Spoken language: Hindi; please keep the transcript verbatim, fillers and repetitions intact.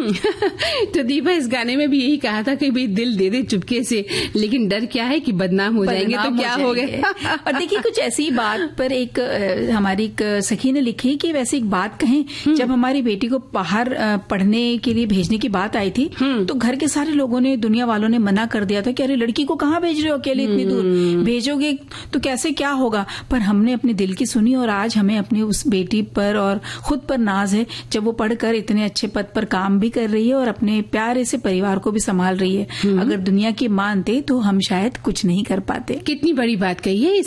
तो दीपा, इस गाने में भी यही कहा था कि भाई दिल दे दे चुपके से, लेकिन डर क्या है कि बदनाम हो जाएंगे तो क्या हो गया। और देखिए, कुछ ऐसी बात पर एक हमारी एक सखी ने लिखी कि वैसे एक बात कहें, जब हमारी बेटी को बाहर पढ़ने के लिए भेजने की बात आई थी तो घर के सारे लोगों ने, दुनिया वालों ने मना कर दिया था कि अरे लड़की को कहाँ भेज रहे हो अकेले, इतनी दूर भेजोगे तो कैसे, क्या होगा। पर हमने अपने दिल की सुनी और आज हमें अपनी उस बेटी पर और खुद पर नाज है, जब वो पढ़कर इतने अच्छे पद पर काम भी कर रही है और अपने प्यारे से परिवार को भी संभाल रही है। अगर दुनिया की मानते तो हम शायद कुछ नहीं कर पाते। कितनी बड़ी बात कही है।